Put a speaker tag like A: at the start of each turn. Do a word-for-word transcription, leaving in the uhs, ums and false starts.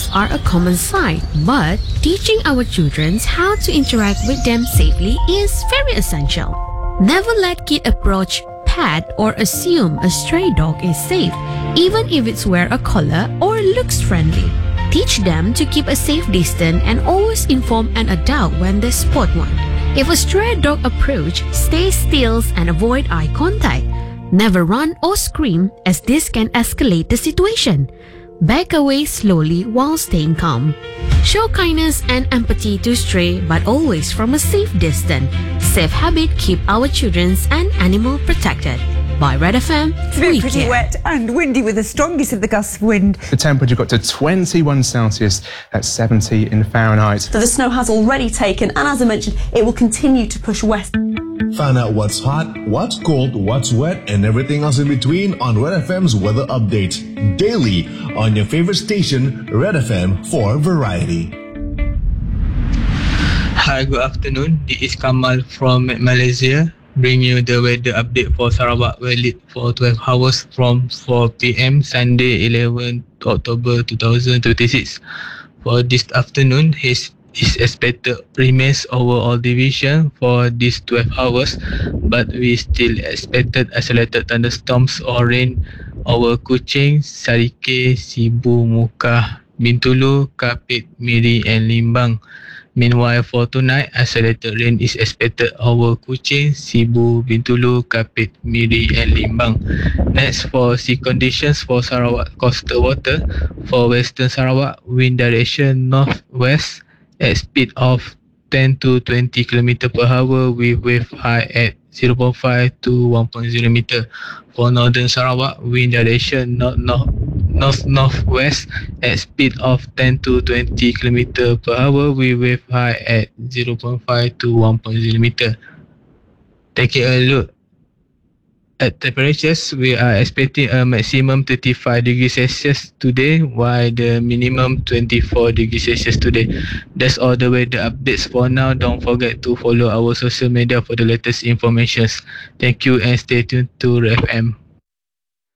A: animals are a common sight, but teaching our children how to interact with them safely is very essential. Never let kid approach, pet, or assume a stray dog is safe, even if it's wear a collar or looks friendly. Teach them to keep a safe distance and always inform an adult when they spot one. If a stray dog approach, stay still and avoid eye contact. Never run or scream, as this can escalate the situation. Back away slowly while staying calm. Show kindness and empathy to stray, but always from a safe distance. Safe habit keep our children and animal protected. By Red F M,
B: It's been pretty
A: care.
B: wet and windy with the strongest of the gusts of wind.
C: The temperature got to twenty-one Celsius, that's seventy in Fahrenheit.
D: So the snow has already taken, and as I mentioned, it will continue to push west.
E: Find out what's hot, what's cold, what's wet, and everything else in between on Red F M's weather update. Daily on your favorite station, Red F M for variety.
F: Hi, good afternoon. This is Kamal from Malaysia. Bring you the weather update for Sarawak valid for twelve hours from four p.m. Sunday eleventh October twenty twenty-six. For this afternoon, his is expected remains over all division for these twelve hours, but we still expected isolated thunderstorms or rain over Kuching, Sarike, Sibu, Muka, Bintulu, Kapit, Miri and Limbang. Meanwhile, for tonight, isolated rain is expected over Kuching, Sibu, Bintulu, Kapit, Miri and Limbang. Next, for sea conditions for Sarawak coastal water, for western Sarawak, wind direction northwest at speed of ten to twenty kilometers per hour with wave high at zero point five to one point zero meter. For northern Sarawak, wind direction north north north northwest at speed of ten to twenty kilometers per hour with wave high at zero point five to one point zero meter. Taking a look at temperatures, we are expecting a maximum thirty-five degrees Celsius today, while the minimum twenty-four degrees Celsius today. That's all the weather updates for now. Don't forget to follow our social media for the latest information. Thank you and stay tuned to Red F M.